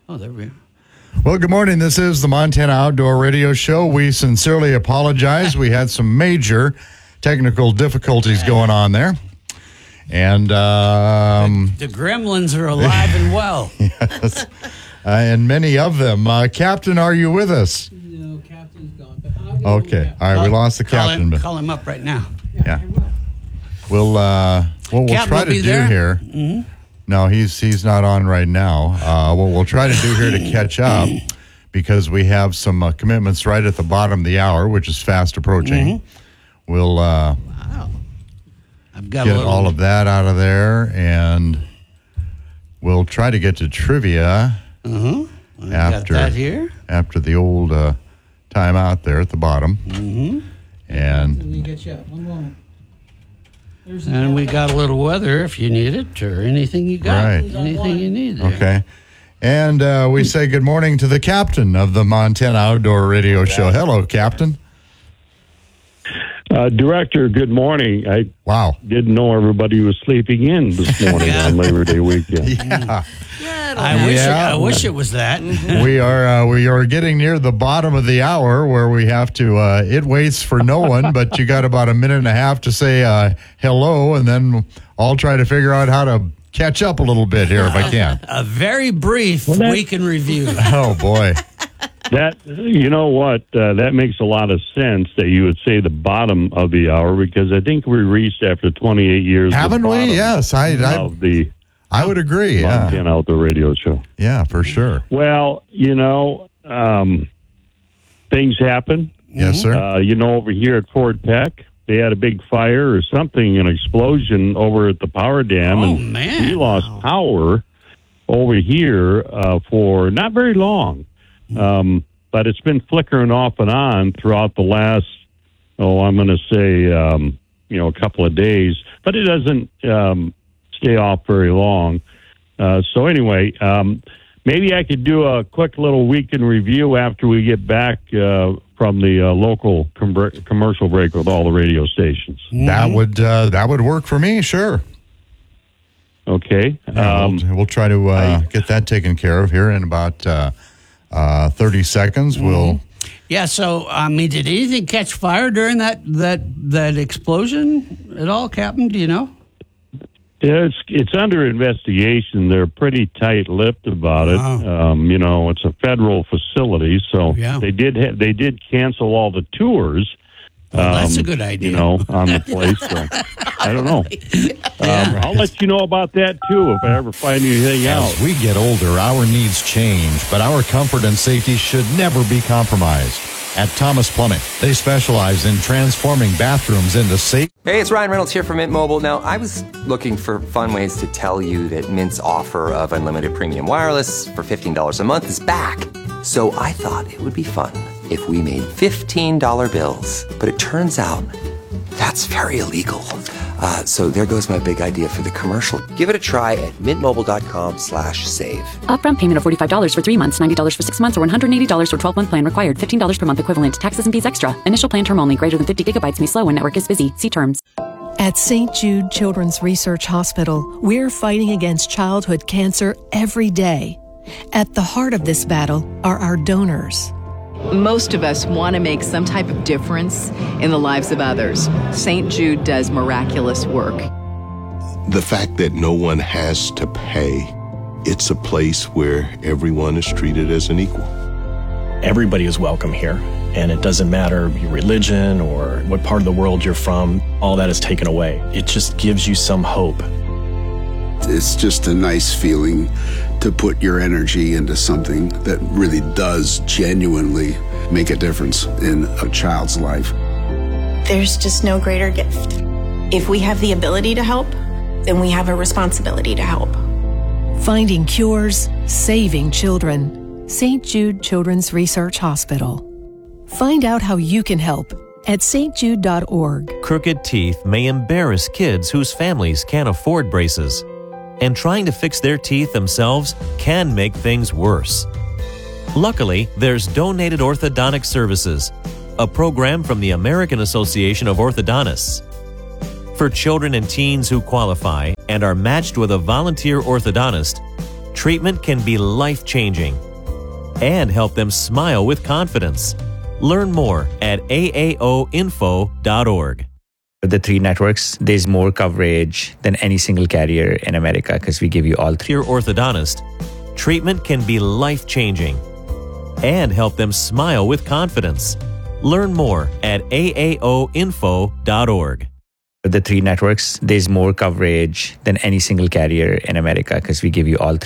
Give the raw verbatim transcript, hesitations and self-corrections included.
Oh, there we go. Well, good morning. This is the Montana Outdoor Radio Show. We sincerely apologize. We had some major technical difficulties going on there. And um, the, the gremlins are alive and well. Yes, uh, and many of them. Uh, Captain, are you with us? No, Captain's gone. But I'll get Okay. over All right, we lost the Call captain. him, but call him up right now. yeah. We'll, uh, what we'll Captain try will to be do there? here. Mm-hmm. No, he's he's not on right now. Uh, what we'll try to do here to catch up, because we have some uh, commitments right at the bottom of the hour, which is fast approaching. Mm-hmm. We'll uh, Wow. I've got get a little, all of that out of there, and we'll try to get to trivia Uh-huh. I've after got that here. after the old uh, timeout there at the bottom. Mm-hmm. And Let me get you up. One moment. There's the And we captain. got a little weather if you need it, or anything you got. Right. Anything you need there. okay. And uh, we say good morning to the captain of the Montana Outdoor Radio Show. Hello, Captain. Uh, Director, good morning. I Wow. didn't know everybody was sleeping in this morning on Labor Day weekend. Yeah. I wish Yeah. it, I wish it was that. we are uh, we are getting near the bottom of the hour where we have to uh, it waits for no one, but you got about a minute and a half to say uh, hello, and then I'll try to figure out how to catch up a little bit here if I can. A very brief that- week in review. Oh boy. That you know what? Uh, that makes a lot of sense that you would say the bottom of the hour, because I think we reached after twenty-eight years. Haven't the we? bottom Yes, I I, Of the I would agree. Yeah. Montana Outdoor Radio Show. Yeah, for sure. Well, you know, um, things happen. Yes, sir. Uh, you know, over here at Fort Peck, they had a big fire or something, an explosion over at the power dam, Oh, and man. we lost power over here uh, for not very long. Um, but it's been flickering off and on throughout the last, oh, I'm going to say, um, you know, a couple of days. But it doesn't um, stay off very long. Uh, so anyway, um, maybe I could do a quick little weekend review after we get back uh, from the uh, local com- commercial break with all the radio stations. That would uh, that would work for me. Sure. Okay. Yeah, Um, we'll, we'll try to uh, get that taken care of here in about uh, uh, thirty seconds. We'll. Yeah, so, I mean, did anything catch fire during that, that, that explosion at all, Captain? Do you know? Yeah, it's it's under investigation. They're pretty tight-lipped about it. Wow. Um, you know, it's a federal facility, so Yeah. they did ha- they did cancel all the tours. Well, that's um, a good idea. You know, on the place. So, I don't know. Um, I'll let you know about that too if I ever find anything out. As we get older, our needs change, but our comfort and safety should never be compromised. At Thomas Plumbing, they specialize in transforming bathrooms into safe. Hey, it's Ryan Reynolds here from Mint Mobile. Now, I was looking for fun ways to tell you that Mint's offer of unlimited premium wireless for fifteen dollars a month is back. So I thought it would be fun if we made fifteen dollar bills. But it turns out that's very illegal. Uh, so there goes my big idea for the commercial. Give it a try at mintmobile.com slash save. Upfront payment of forty-five dollars for three months, ninety dollars for six months, or one hundred eighty dollars for twelve-month plan required. fifteen dollars per month equivalent. Taxes and fees extra. Initial plan term only. Greater than fifty gigabytes may slow when network is busy. See terms. At Saint Jude Children's Research Hospital, we're fighting against childhood cancer every day. At the heart of this battle are our donors. Most of us want to make some type of difference in the lives of others. Saint Jude does miraculous work. The fact that no one has to pay, it's a place where everyone is treated as an equal. Everybody is welcome here, and it doesn't matter your religion or what part of the world you're from. All that is taken away. It just gives you some hope. It's just a nice feeling to put your energy into something that really does genuinely make a difference in a child's life. There's just no greater gift. If we have the ability to help, then we have a responsibility to help. Finding cures, saving children. Saint Jude Children's Research Hospital. Find out how you can help at s t jude dot org. Crooked teeth may embarrass kids whose families can't afford braces. And trying to fix their teeth themselves can make things worse. Luckily, there's Donated Orthodontic Services, a program from the American Association of Orthodontists. For children and teens who qualify and are matched with a volunteer orthodontist, treatment can be life-changing and help them smile with confidence. Learn more at A A O info dot org. The three networks, there's more coverage than any single carrier in America because we give you all three. Your orthodontist, treatment can be life-changing and help them smile with confidence. Learn more at A A O info dot org. The three networks, there's more coverage than any single carrier in America because we give you all three.